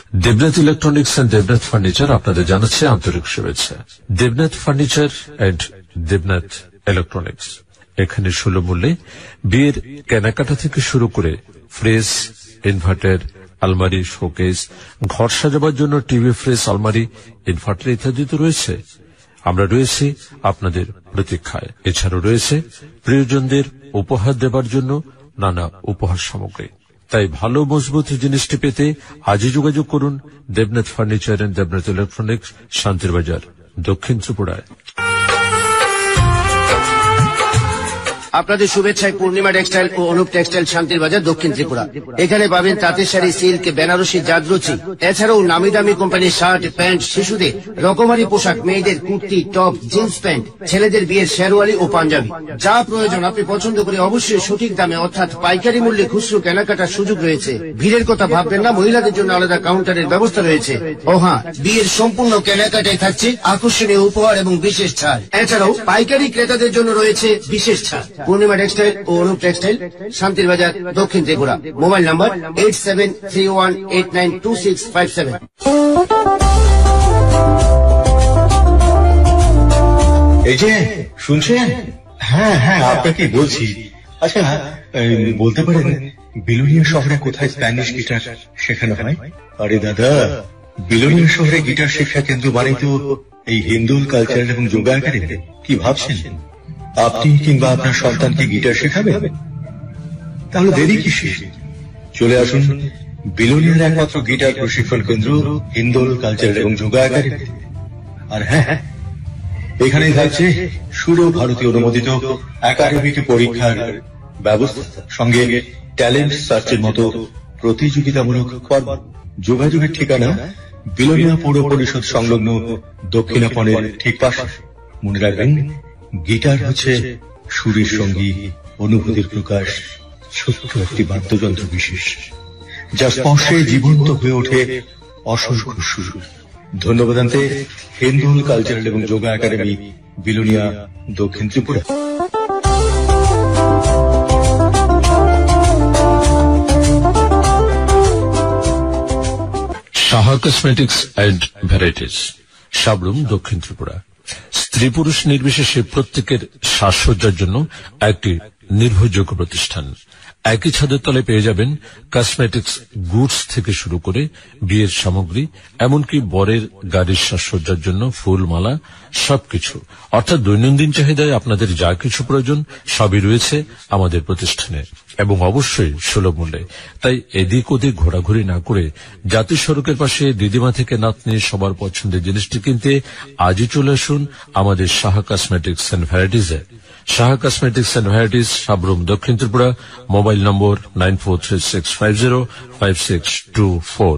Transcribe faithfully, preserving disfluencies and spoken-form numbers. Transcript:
Debnath electronics and Debnath furniture আপনাদের জানাচ্ছে আন্তরিক শুভেচ্ছা। Debnath furniture and Debnath electronics এখানে সুলভ মূল্যে বিয়ের কেনাকাটা থেকে শুরু করে ফ্রিজ, ইনভার্টার, আলমারি, শোকেস, ঘর সাজাবার জন্য টিভি, ফ্রিজ, আলমারি, ইনভার্টার ইত্যাদি তো রয়েছে। আমরা রয়েছি আপনাদের প্রতীক্ষায়। এছাড়াও রয়েছে প্রিয়জনদের উপহার দেবার জন্য নানা উপহার সামগ্রী। তাই ভালো মজবুত জিনিসটি পেতে আজই যোগাযোগ করুন Debnath furniture and Debnath electronics, শান্তির বাজার, দক্ষিণ ত্রিপুরায়। আপনাদের শুভেচ্ছায় পূর্ণিমা টেক্সটাইল ও অনুপ টেক্সটাইল, শান্তির বাজার, দক্ষিণ ত্রিপুরা। এখানে পাবেন তাঁতের শাড়ি, সিল্ক, বেনারসি, জাদরুচি, এছাড়াও নামি দামি কোম্পানির শার্ট, প্যান্ট, শিশুদের রকমারি পোশাক, মেয়েদের কুর্তি, টপ, জিন্স প্যান্ট, ছেলেদের বিয়ের শেরওয়ালি ও পাঞ্জাবি, যা প্রয়োজন আপনি পছন্দ করে অবশ্যই সঠিক দামে অর্থাৎ পাইকারি মূল্যে খুচরো কেনাকাটার সুযোগ রয়েছে। ভিড়ের কথা ভাববেন না, মহিলাদের জন্য আলাদা কাউন্টারের ব্যবস্থা রয়েছে। ও হ্যাঁ, বিয়ের সম্পূর্ণ কেনাকাটায় থাকছে আকর্ষণীয় উপহার এবং বিশেষ ছাড়। এছাড়াও পাইকারি ক্রেতাদের জন্য রয়েছে বিশেষ ছাড়। পূর্ণিমা টেক্সটাইল ও অনুপ টেক্সটাইল, শান্তির বাজার, দক্ষিণ Tripura. Mobile number eight seven three one eight nine two six five seven. এই যে শুনছেন? হ্যাঁ হ্যাঁ, আপনাকে বলছি। আচ্ছা, বলতে পারেন বিলোনিয়া শহরে কোথায় স্প্যানিশ গিটার শেখানো হয়? আরে দাদা, বিলোনিয়া শহরে গিটার শিক্ষা কেন্দ্র মানে তো এই হিন্দুল কালচারাল এবং যোগা একাডেমি। কি ভাবছেন আপনি কিংবা আপনার সন্তানকে গিটার শেখাবেন? তাহলে দেরি কিসের? চলে আসুন বিলোনিয়ার একমাত্র গিটার প্রশিক্ষণ কেন্দ্র হিন্দুল কালচারাল এবং যোগা একাডেমি। আর হ্যাঁ, এখানেই থাকছে সুর ভারতীয় অনুমোদিত একাডেমিক পরীক্ষার ব্যবস্থা, সঙ্গে ট্যালেন্ট সার্চের মতো প্রতিযোগিতামূলক পর্ব। যোগাযোগের ঠিকানা বিলোনিয়া পৌর পরিষদ সংলগ্ন দক্ষিণাপনের ঠিক পাশে। মনে রাখবেন, গিটার হচ্ছে সুরের সঙ্গী, অনুভূতির প্রকাশ, ছোট্ট একটি বাদ্যযন্ত্র বিশেষ, যা স্পর্শে জীবন্ত হয়ে ওঠে অসংখ্য সুর। ধন্যবাদ আনতে হিন্দুল কালচারাল এবং যোগা একাডেমি, বিলোনিয়া, দক্ষিণ Tripura. Saha cosmetics and varieties, Sabroom, দক্ষিণ ত্রিপুরা। স্ত্রী পুরুষ নির্বিশেষে প্রত্যেকের সাজসজ্জার জন্য একটি নির্ভরযোগ্য প্রতিষ্ঠান। একই ছাদের তলে পেয়ে যাবেন কসমেটিক্স গুডস থেকে শুরু করে বিয়ের সামগ্রী, এমনকি বরের গাড়ির সাজসজ্জার জন্য ফুল, মালা, সবকিছু। অর্থাৎ দৈনন্দিন চাহিদায় আপনাদের যা কিছু প্রয়োজন সবই রয়েছে আমাদের প্রতিষ্ঠানে, এবং অবশ্যই সুলভ মূল্যে। তাই এদিক ওদিক ঘোরাঘুরি না করে জাতীয় সড়কের পাশে দিদিমা থেকে নাতনি সবার পছন্দের জিনিসটি কিনতে আজই চলে আসুন আমাদের Saha cosmetics and ভ্যারাইটিজে। Saha cosmetics and varieties, Sabroom, দক্ষিণ ত্রিপুরা। মোবাইল নম্বর nine four three six five zero five six two four.